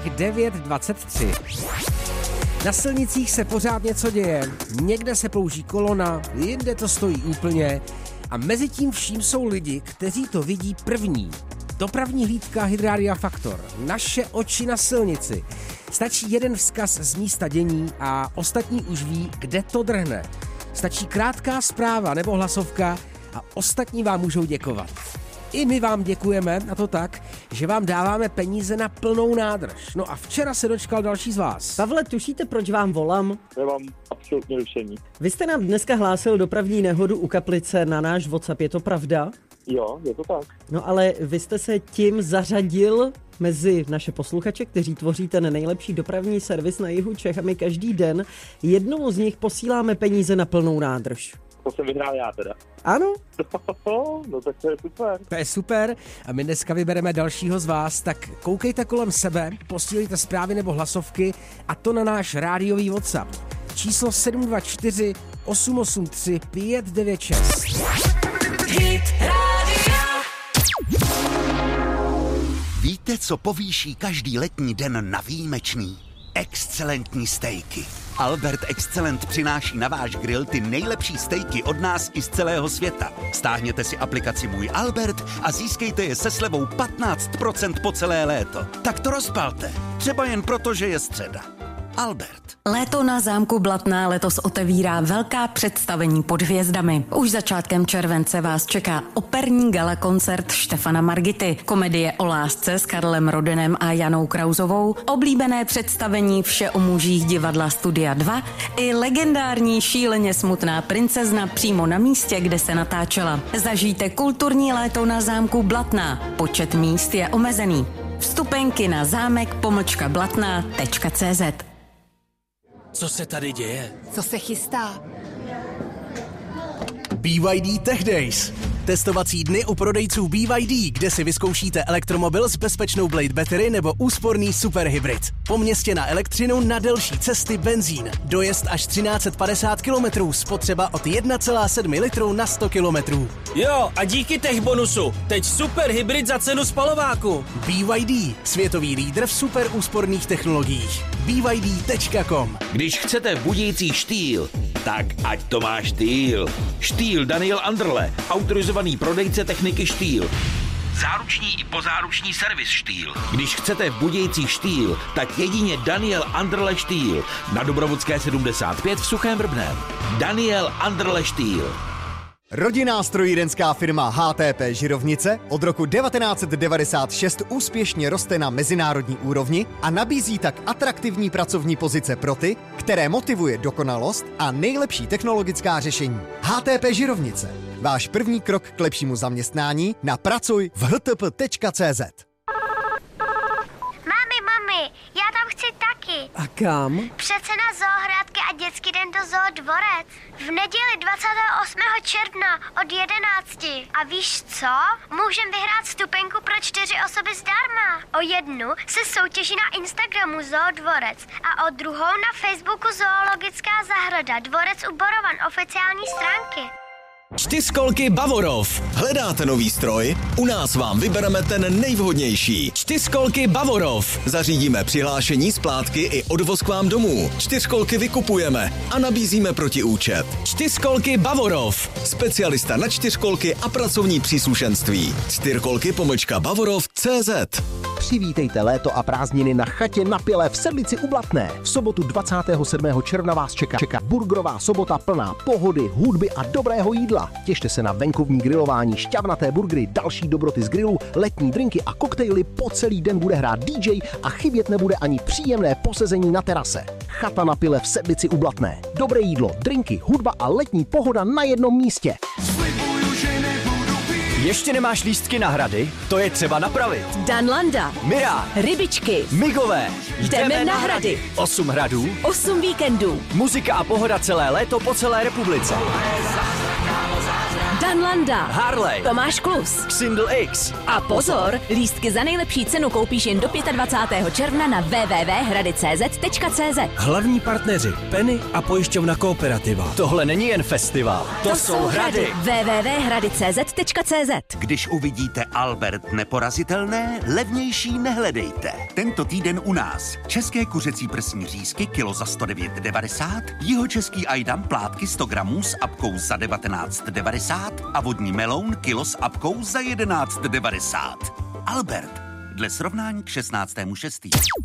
9:23. Na silnicích se pořád něco děje, někde se plouží kolona, jinde to stojí úplně a mezi tím vším jsou lidi, kteří to vidí první. Dopravní hlídka Hydrália Faktor. Naše oči na silnici. Stačí jeden vzkaz z místa dění a ostatní už ví, kde to drhne. Stačí krátká zpráva nebo hlasovka a ostatní vám můžou děkovat. I my vám děkujeme, a to tak, že vám dáváme peníze na plnou nádrž. No a včera se dočkal další z vás. Pavle, tušíte, proč vám volám? Já mám absolutně rušení. Vy jste nám dneska hlásil dopravní nehodu u Kaplice na náš WhatsApp, je to pravda? Jo, je to tak. No ale vy jste se tím zařadil mezi naše posluchače, kteří tvoří ten nejlepší dopravní servis na jihu Čech a my každý den jednomu z nich posíláme peníze na plnou nádrž. To jsem vyhrál já teda. Ano? No tak to je super. To je super a my dneska vybereme dalšího z vás, tak koukejte kolem sebe, posílejte zprávy nebo hlasovky a to na náš rádiový WhatsApp. Číslo 724 883 596. Hit Radio. Víte, co povýší každý letní den na výjimečný? Excelentní stejky. Albert Excellent přináší na váš grill ty nejlepší stejky od nás i z celého světa. Stáhněte si aplikaci Můj Albert a získejte je se slevou 15% po celé léto. Tak to rozpalte. Třeba jen proto, že je středa. Albert. Léto na zámku Blatná letos otevírá velká představení pod hvězdami. Už začátkem července vás čeká operní gala koncert Štefana Margity, komedie o lásce s Karlem Rodenem a Janou Krauzovou, oblíbené představení Vše o mužích divadla Studia 2 i legendární šíleně smutná princezna přímo na místě, kde se natáčela. Zažijte kulturní léto na zámku Blatná. Počet míst je omezený. Vstupenky na zámek-blatná.cz. Co se tady děje? Co se chystá? BYD Tech Days. Testovací dny u prodejců BYD, kde si vyzkoušíte elektromobil s bezpečnou Blade Battery nebo úsporný superhybrid. Po městě na elektřinu, na delší cesty benzín. Dojezd až 1350 km, spotřeba od 1,7 litru na 100 km. Jo, a díky tech bonusu, teď superhybrid za cenu spalováku. BYD, světový lídr v super úsporných technologiích. BYD.com. Když chcete budící štýl, tak ať to má štýl. Štýl Daniel Anderle, autorizovaný prodejce techniky Štýl. Záruční i pozáruční servis Štýl. Když chcete budějící štýl, tak jedině Daniel Anderle Štýl. Na Dobrovodské 75 v Suchém Vrbném. Daniel Anderle Štýl. Rodinná strojírenská firma HTP Žirovnice od roku 1996 úspěšně roste na mezinárodní úrovni a nabízí tak atraktivní pracovní pozice pro ty, které motivuje dokonalost a nejlepší technologická řešení. HTP Žirovnice. Váš první krok k lepšímu zaměstnání na pracuj v htp.cz. Mami, já tam chci taky. A kam? Přece na Zoohrádky a dětský den do Zoodvorec. V neděli 28. června od 11. A víš co? Můžem vyhrát vstupenku pro 4 osoby zdarma. O jednu se soutěží na Instagramu Zoodvorec a o druhou na Facebooku Zoologická zahrada Dvorec u Borovan oficiální stránky. Čtyřkolky Bavorov. Hledáte nový stroj? U nás vám vybereme ten nejvhodnější. Čtyřkolky Bavorov. Zařídíme přihlášení, splátky i odvoz k vám domů. Čtyřkolky vykupujeme a nabízíme protiúčet. Čtyřkolky Bavorov. Specialista na čtyřkolky a pracovní příslušenství. čtyřkolky-bavorov.cz. Přivítejte léto a prázdniny na chatě na Pile v Sedlici u Blatné. V sobotu 27. června vás čeká burgerová sobota plná pohody, hudby a dobrého jídla. Těšte se na venkovní grilování, šťavnaté burgery, další dobroty z grilu, letní drinky a koktejly, po celý den bude hrát DJ a chybět nebude ani příjemné posezení na terase. Chata na Pile v Sedlici u Blatné. Dobré jídlo, drinky, hudba a letní pohoda na jednom místě. Ještě nemáš lístky na hrady? To je třeba napravit. Danlanda, Mirá, Rybičky, Migové. Jdeme na hrady. 8 hradů, 8 víkendů. Muzika a pohoda celé léto po celé republice. Jan Landa, Harley, Tomáš Klus Xindl X. a pozor, lístky za nejlepší cenu koupíš jen do 25. června na www.hradicz.cz. Hlavní partneři Penny a pojišťovna Kooperativa. Tohle není jen festival, to jsou hrady. www.hradicz.cz. Když uvidíte Albert neporazitelné, levnější nehledejte. Tento týden u nás české kuřecí prsní řízky kilo za 109,90, jihočeský ajdam plátky 100 gramů s apkou za 19,90 a vodní meloun kilo s apkou za 11,90. Albert, dle srovnání k 16.6.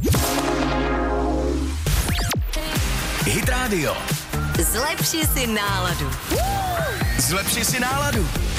Hit Radio. Zlepši si náladu. Zlepši si náladu.